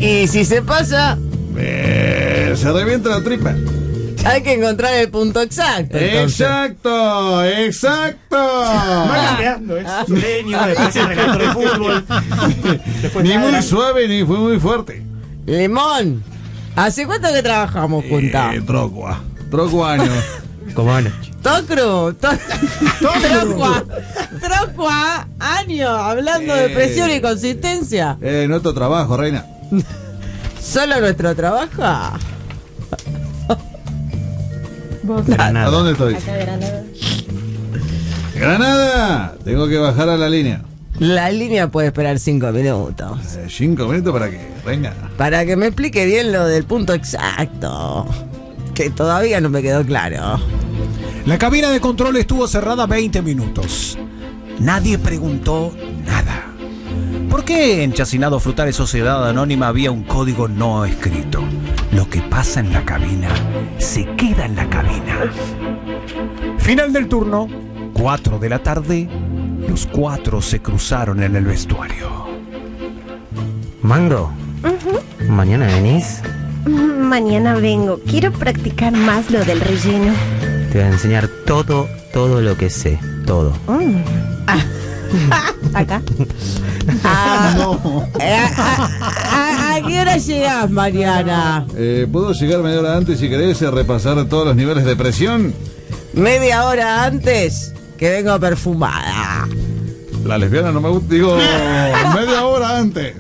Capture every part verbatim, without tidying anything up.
Y si se pasa, eh, se revienta la tripa. hay que encontrar el punto exacto. Entonces. Exacto, exacto. Va cambiando, es sureño, después es relator de fútbol. Después Ni nada. muy suave ni fue muy fuerte. Limón, ¿hace cuánto que trabajamos juntas? Eh, trocua. Trocua años. ¿Cómo no? Tocru, to- Trocua, Trocua, años, hablando de Eh. presión y consistencia. Eh, nuestro trabajo, reina. ¿Solo nuestro trabajo? ¿A dónde estoy? Acá Granada. Granada. Tengo que bajar a la línea. La línea puede esperar cinco minutos. Eh, ¿Cinco minutos para qué? Reina. Para que me explique bien lo del punto exacto, que todavía no me quedó claro. La cabina de control estuvo cerrada veinte minutos. Nadie preguntó nada. ¿Por qué en Chacinado Frutales Sociedad Anónima había un código no escrito? Lo que pasa en la cabina se queda en la cabina. Final del turno, cuatro de la tarde. Los cuatro se cruzaron en el vestuario. Mango, ¿mañana venís? Mm, Mañana vengo. Quiero practicar más lo del relleno. Te voy a enseñar todo, todo lo que sé. Todo. Mm. Acá. Ah, eh, a, a- ¿A qué hora llegás, Mariana? Eh, ¿Puedo llegar media hora antes si querés eh, repasar todos los niveles de presión? Media hora antes, que vengo perfumada. La lesbiana no me gusta. Digo, media hora antes.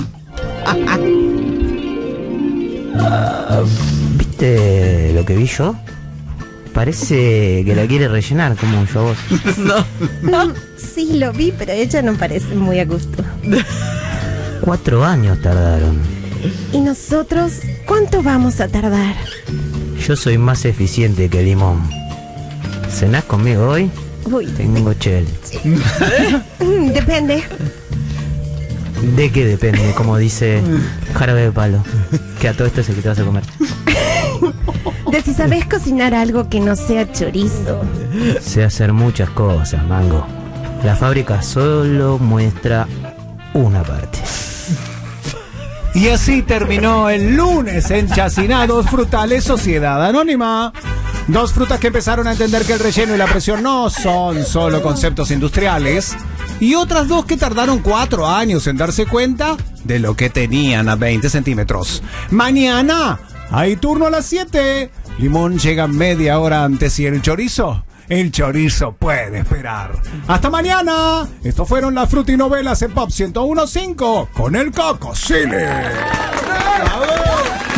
¿Viste lo que vi yo? Parece que la quiere rellenar como yo a vos. Mm, Sí, lo vi, pero ella no parece muy a gusto. Cuatro años tardaron. ¿Y nosotros cuánto vamos a tardar? Yo soy más eficiente que Limón. ¿Cenás conmigo hoy? Uy, Tengo chel. mm, depende. ¿De qué depende? Como dice Jarabe de Palo. Que a todo esto es el que te vas a comer. De si sabes cocinar algo que no sea chorizo. Sé hacer muchas cosas, Mango. La fábrica solo muestra una parte. Y así terminó el lunes en Chacinados Frutales Sociedad Anónima. Dos frutas que empezaron a entender que el relleno y la presión no son solo conceptos industriales. Y otras dos que tardaron cuatro años en darse cuenta de lo que tenían a veinte centímetros. Mañana hay turno a las siete. Limón llega media hora antes y el chorizo... El chorizo puede esperar. ¡Hasta mañana! Estos fueron las frutinovelas en Pop ciento uno punto cinco con el Coco Cine.